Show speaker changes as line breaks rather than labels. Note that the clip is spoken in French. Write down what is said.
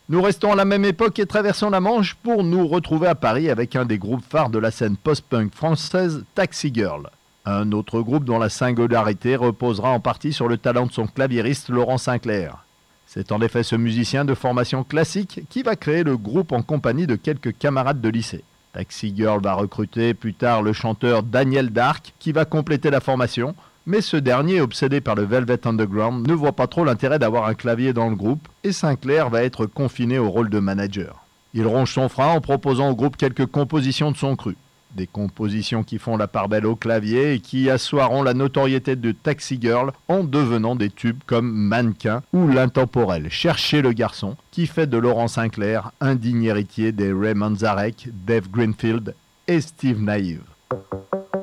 Nous restons à la même époque et traversons la Manche pour nous retrouver à Paris avec un des groupes phares de la scène post-punk française, Taxi Girl. Un autre groupe dont la singularité reposera en partie sur le talent de son claviériste Laurent Sinclair. C'est en effet ce musicien de formation classique qui va créer le groupe en compagnie de quelques camarades de lycée. Taxi Girl va recruter plus tard le chanteur Daniel Dark qui va compléter la formation, mais ce dernier, obsédé par le Velvet Underground, ne voit pas trop l'intérêt d'avoir un clavier dans le groupe et Sinclair va être confiné au rôle de manager. Il ronge son frein en proposant au groupe quelques compositions de son cru. Des compositions qui font la part belle au clavier et qui assoiront la notoriété de Taxi Girl en devenant des tubes comme Mannequin ou L'intemporel, Cherchez le garçon, qui fait de Laurent Sinclair un digne héritier des Ray Manzarek, Dave Greenfield et Steve Naive.